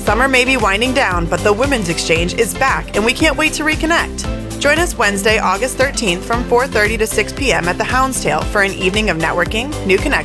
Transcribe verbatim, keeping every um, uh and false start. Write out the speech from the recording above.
Summer may be winding down, but the Women's Exchange is back, and we can't wait to reconnect. Join us Wednesday, August thirteenth from four thirty to six p.m. at the Houndstail for an evening of networking, new connections,